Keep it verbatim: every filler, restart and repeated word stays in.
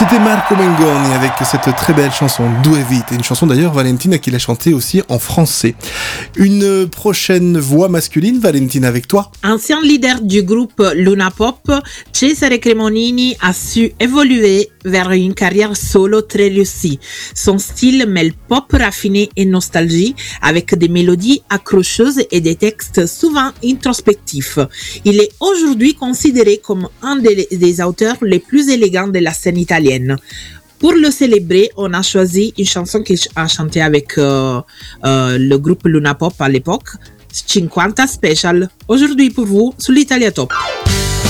C'était Marco Mengoni avec cette très belle chanson Due Vite, une chanson d'ailleurs Valentina qui l'a chantée aussi en français. Une prochaine voix masculine, Valentina, avec toi. Ancien leader du groupe Luna Pop, Cesare Cremonini a su évoluer vers une carrière solo très réussie. Son style mêle pop raffiné et nostalgie avec des mélodies accrocheuses et des textes souvent introspectifs. Il est aujourd'hui considéré comme un des, des auteurs les plus élégants de la scène italienne. Pour le célébrer, on a choisi une chanson qu'il a chantée avec euh, euh, le groupe Luna Pop à l'époque, cinquanta Special. Aujourd'hui pour vous, sur l'Italia Top.